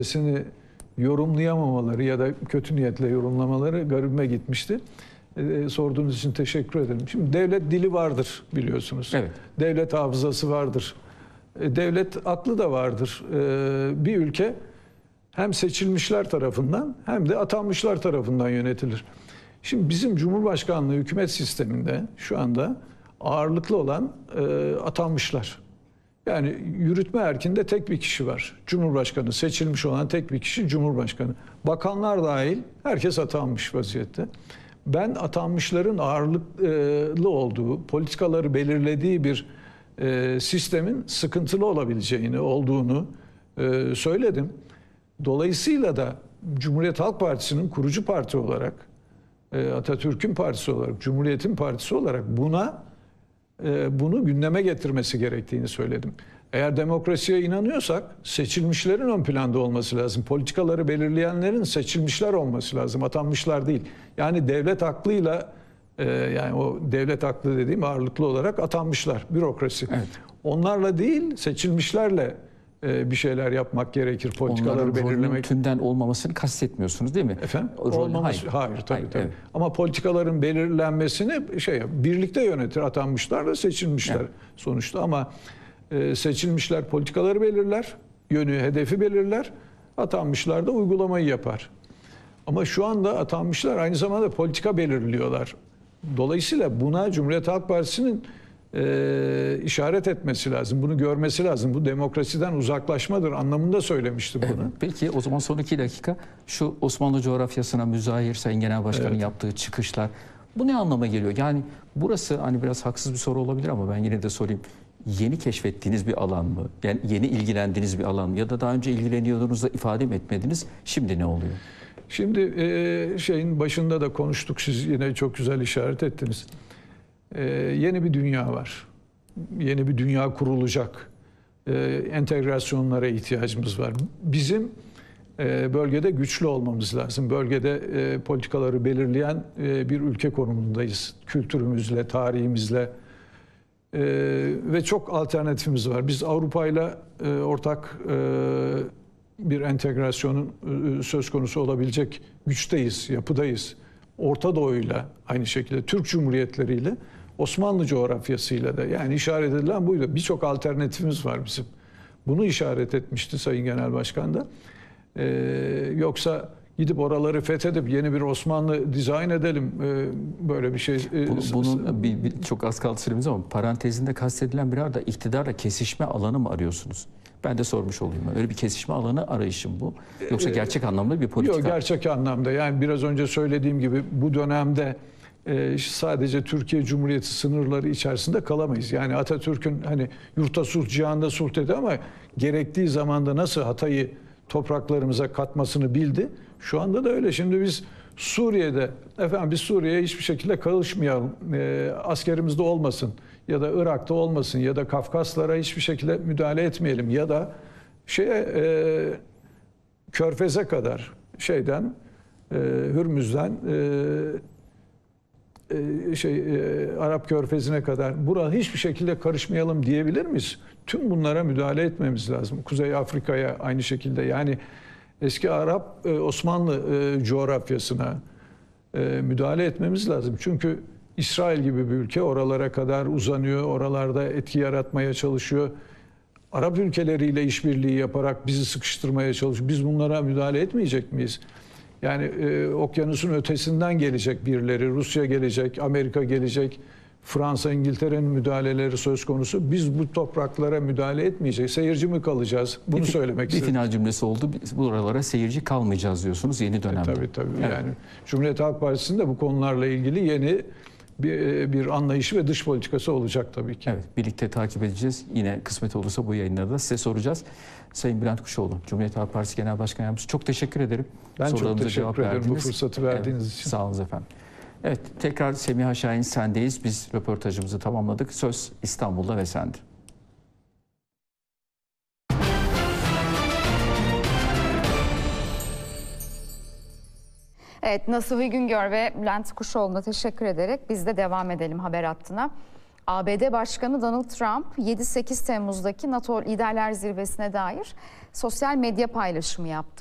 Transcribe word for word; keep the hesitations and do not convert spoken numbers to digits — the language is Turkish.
sini yorumlayamamaları ya da kötü niyetle yorumlamaları garibime gitmişti. E, sorduğunuz için teşekkür ederim. Şimdi devlet dili vardır biliyorsunuz. Evet. Devlet hafızası vardır. E, devlet aklı da vardır. E, bir ülke hem seçilmişler tarafından hem de atanmışlar tarafından yönetilir. Şimdi bizim Cumhurbaşkanlığı hükümet sisteminde şu anda ağırlıklı olan e, atanmışlar. Yani yürütme erkinde tek bir kişi var. Cumhurbaşkanı, seçilmiş olan tek bir kişi Cumhurbaşkanı. Bakanlar dahil herkes atanmış vaziyette. Ben atanmışların ağırlıklı olduğu, politikaları belirlediği bir e, sistemin sıkıntılı olabileceğini, olduğunu e, söyledim. Dolayısıyla da Cumhuriyet Halk Partisi'nin kurucu parti olarak, e, Atatürk'ün partisi olarak, Cumhuriyet'in partisi olarak buna e, bunu gündeme getirmesi gerektiğini söyledim. Eğer demokrasiye inanıyorsak seçilmişlerin ön planda olması lazım. Politikaları belirleyenlerin seçilmişler olması lazım, atanmışlar değil. Yani devlet aklıyla, e, yani o devlet aklı dediğim ağırlıklı olarak atanmışlar, bürokrasi. Evet. Onlarla değil, seçilmişlerle bir şeyler yapmak gerekir, politikaları onların belirlemek. Tümden olmamasını kastetmiyorsunuz değil mi? Efendim? Rolün, Olmaması, hayır, hayır tabii hayır, tabii. evet. Ama politikaların belirlenmesini şey birlikte yönetir, atanmışlar da seçilmişler evet. sonuçta. Ama e, seçilmişler politikaları belirler, yönü, hedefi belirler, atanmışlar da uygulamayı yapar. Ama şu anda atanmışlar aynı zamanda politika belirliyorlar. Dolayısıyla buna Cumhuriyet Halk Partisi'nin Ee, işaret etmesi lazım. Bunu görmesi lazım. Bu demokrasiden uzaklaşmadır anlamında söylemiştim bunu. Evet, peki o zaman son iki dakika şu Osmanlı coğrafyasına müzahir Sayın Genel Başkan'ın evet. yaptığı çıkışlar. Bu ne anlama geliyor? Yani burası hani biraz haksız bir soru olabilir ama ben yine de sorayım. Yeni keşfettiğiniz bir alan mı? Yani yeni ilgilendiğiniz bir alan mı? Ya da daha önce ilgileniyordunuz da ifade mi etmediniz? Şimdi ne oluyor? Şimdi e, şeyin başında da konuştuk. Siz yine çok güzel işaret ettiniz. Ee, yeni bir dünya var. Yeni bir dünya kurulacak. Ee, entegrasyonlara ihtiyacımız var. Bizim e, bölgede güçlü olmamız lazım. Bölgede e, politikaları belirleyen e, bir ülke konumundayız. Kültürümüzle, tarihimizle e, ve çok alternatifimiz var. Biz Avrupa'yla e, ortak e, bir entegrasyonun e, söz konusu olabilecek güçteyiz, yapıdayız. Orta Doğu'yla aynı şekilde Türk Cumhuriyetleriyle Osmanlı coğrafyasıyla da yani işaret edilen buydu. Birçok alternatifimiz var bizim. Bunu işaret etmişti Sayın Genel Başkan da. Ee, yoksa gidip oraları fethedip yeni bir Osmanlı dizayn edelim ee, böyle bir şey. E, Bunu, bunun bir, bir, çok az kaldı süremiz ama parantezinde kastedilen bir arada iktidarla kesişme alanı mı arıyorsunuz? Ben de sormuş olayım. Öyle bir kesişme alanı arayışım bu. Yoksa gerçek anlamda bir politika? Yok, gerçek anlamda. Yani biraz önce söylediğim gibi bu dönemde e, sadece Türkiye Cumhuriyeti sınırları içerisinde kalamayız. Yani Atatürk'ün hani yurtta sulh, cihanda sulh dedi ama gerektiği zamanda nasıl Hatay'ı topraklarımıza katmasını bildi. Şu anda da öyle. Şimdi biz Suriye'de, efendim biz Suriye'ye hiçbir şekilde karışmayalım, e, askerimizde olmasın ya da Irak'ta olmasın ya da Kafkaslara hiçbir şekilde müdahale etmeyelim ya da şeye e, Körfez'e kadar şeyden e, Hürmüz'den e, e, şey e, Arap Körfezi'ne kadar buraya hiçbir şekilde karışmayalım diyebilir miyiz? Tüm bunlara müdahale etmemiz lazım. Kuzey Afrika'ya aynı şekilde yani eski Arap e, Osmanlı e, coğrafyasına e, müdahale etmemiz lazım. Çünkü İsrail gibi bir ülke oralara kadar uzanıyor, oralarda etki yaratmaya çalışıyor. Arap ülkeleriyle işbirliği yaparak bizi sıkıştırmaya çalışıyor. Biz bunlara müdahale etmeyecek miyiz? Yani e, okyanusun ötesinden gelecek birileri, Rusya gelecek, Amerika gelecek, Fransa, İngiltere'nin müdahaleleri söz konusu. Biz bu topraklara müdahale etmeyeceğiz. Seyirci mi kalacağız? Bunu bir, söylemek bir istedim. Bir final cümlesi oldu. Biz buralara seyirci kalmayacağız diyorsunuz yeni dönemde. E, tabii tabii. Evet. Yani Cumhuriyet Halk Partisi'nin de bu konularla ilgili yeni bir, bir anlayışı ve dış politikası olacak tabii ki. Evet, birlikte takip edeceğiz. Yine kısmet olursa bu yayınlarda size soracağız. Sayın Bülent Kuşoğlu, Cumhuriyet Halk Partisi Genel Başkan Yardımcısı. Çok teşekkür ederim. Ben çok teşekkür cevap ederim verdiniz. bu fırsatı verdiğiniz evet, için. Sağ olun efendim. Evet, tekrar Semiha Şahin sendeyiz. Biz röportajımızı tamamladık. Söz İstanbul'da ve sende. Evet, Nasuhi Güngör ve Bülent Kuşoğlu'na teşekkür ederek biz de devam edelim haber hattına. A B D Başkanı Donald Trump yedi sekiz Temmuz'daki NATO Liderler Zirvesi'ne dair sosyal medya paylaşımı yaptı.